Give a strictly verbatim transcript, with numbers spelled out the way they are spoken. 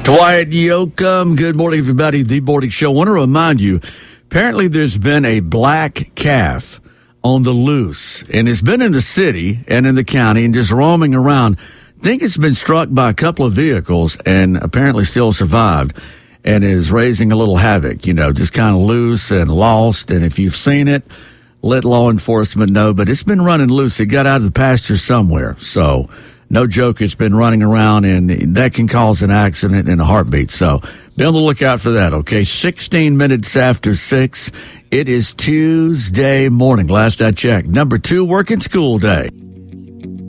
Dwight Yoakam. Good morning, everybody. The Morning Show. I want to remind you, apparently there's been a black calf on the loose, and it's been in the city and in the county and just roaming around. I think it's been struck by a couple of vehicles and apparently still survived and is raising a little havoc, you know, just kind of loose and lost. And if you've seen it, let law enforcement know. But it's been running loose. It got out of the pasture somewhere. So no joke, it's been running around, and that can cause an accident in a heartbeat. So be on the lookout for that, okay? sixteen minutes after six. It is Tuesday morning. Last I checked. Number two working school day.